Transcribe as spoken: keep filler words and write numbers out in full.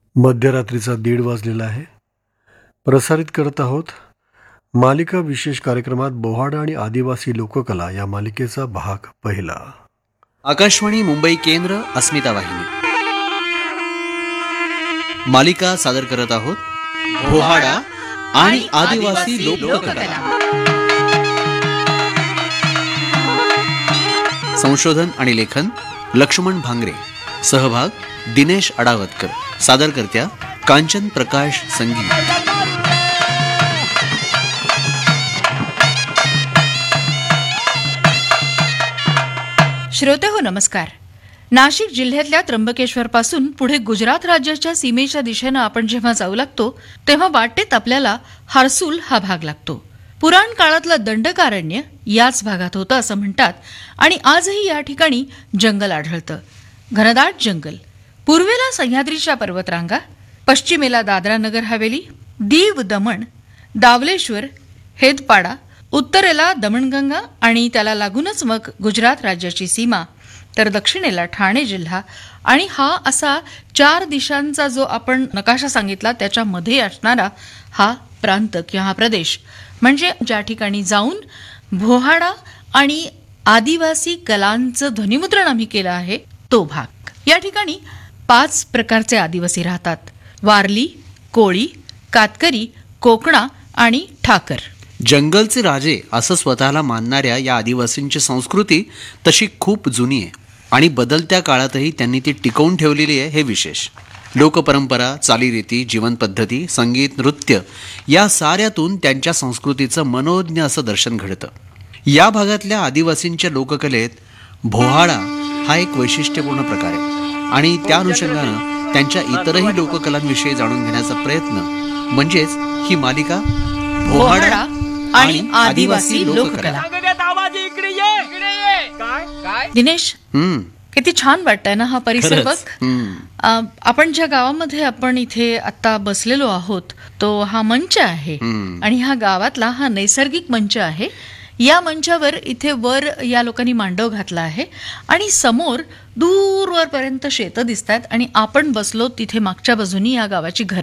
मध्यरात्रीचा दीड वाजलेला आहे. प्रसारित करत आहोत मालिका विशेष कार्यक्रमात बोहाडा आणि आदिवासी लोककला या मालिकेचा भाग पहिला. आकाशवाणी मुंबई केंद्र, अस्मिता वाहिनी मालिका सादर करत आहोत बोहाडा आणि आदिवासी लोककला. संशोधन आणि लेखन लक्ष्मण भांगरे. सहभाग दिनेश अडावतकर. सादरकर्त्या कांचन प्रकाश संगीत. श्रोते हो, नमस्कार. नाशिक जिल्ह्यातल्या त्र्यंबकेश्वर पासून पुढे गुजरात राज्याच्या सीमेच्या दिशेनं आपण जेव्हा जाऊ लागतो तेव्हा वाटेत आपल्याला हर्सूल हा भाग लागतो. पुराण काळातलं दंडकारण्य याच भागात होतं असं म्हणतात आणि आजही या ठिकाणी जंगल आढळतं. घनदाट जंगल. पूर्वेला सह्याद्रीच्या पर्वतरांगा, पश्चिमेला दादरा नगर हवेली, दीव दमण, दावलेश्वर, हेदपाडा, उत्तरेला दमणगंगा आणि त्याला लागूनच मग गुजरात राज्याची सीमा, तर दक्षिणेला ठाणे जिल्हा आणि हा असा चार दिशांचा जो आपण नकाशा सांगितला त्याच्यामध्ये असणारा हा प्रांत किंवा हा प्रदेश म्हणजे ज्या ठिकाणी जाऊन बोहाडा आणि आदिवासी कलांचं ध्वनिमुद्रण आम्ही केलं आहे तो भाग. या ठिकाणी पाच प्रकारचे आदिवासी राहतात: वारली, कोळी, कातकरी, कोकणा आणि ठाकर. जंगलचे राजे असं स्वतःला मानणाऱ्या या आदिवासींची संस्कृती तशी खूप जुनी आहे आणि बदलत्या काळातही त्यांनी ती टिकवून ठेवलेली आहे हे विशेष. लोकपरंपरा, चालीरीती, जीवनपद्धती, संगीत, नृत्य या साऱ्यातून त्यांच्या संस्कृतीचं मनोज्ञ असं दर्शन घडतं. या भागातल्या आदिवासींच्या लोककलेत बोहाडा हा एक वैशिष्ट्यपूर्ण प्रकार आहे आणि त्या अनुषंगानं त्यांच्या इतरही लोककलांविषयी जाणून घेण्याचा प्रयत्न म्हणजेच ही मालिका बोहाडा आणि आदिवासी लोककला. दिनेश, किती छान वाटतंय ना हा परिसर बघ. आपण ज्या गावामध्ये आपण इथे आता बसलेलो आहोत तो हा मंच आहे आणि ह्या गावातला हा नैसर्गिक मंच आहे. या मंचावर इथे वर या लोकांनी मांडव घातला आहे आणि समोर दूरवरपर्यंत शेतं दिसतात आणि आपण बसलो तिथे मागच्या बाजूनी या गावाची घरं